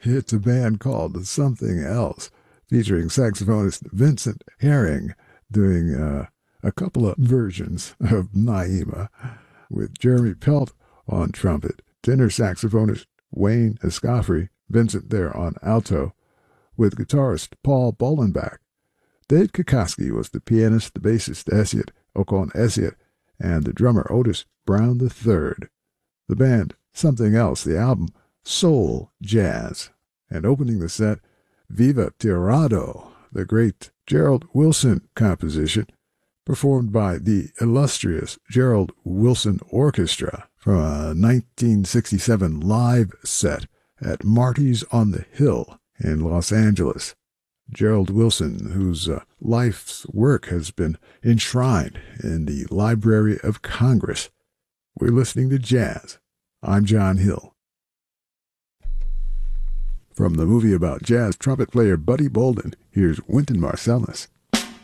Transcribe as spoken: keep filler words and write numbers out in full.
It's a band called Something Else, featuring saxophonist Vincent Herring doing uh, a couple of versions of Naima, with Jeremy Pelt on trumpet, tenor saxophonist Wayne Escoffery, Vincent there on alto, with guitarist Paul Bollenbach. Dave Kokoski was the pianist, the bassist Esiet Okon Esiet, and the drummer Otis Brown the third. The band, Something Else, the album, Soul Jazz. And opening the set, Viva Tirado, the great Gerald Wilson composition, performed by the illustrious Gerald Wilson Orchestra from a nineteen sixty-seven live set at Marty's on the Hill in Los Angeles. Gerald Wilson, whose uh, life's work has been enshrined in the Library of Congress. We're listening to jazz. I'm John Hill. From the movie about jazz trumpet player Buddy Bolden, here's Wynton Marsalis.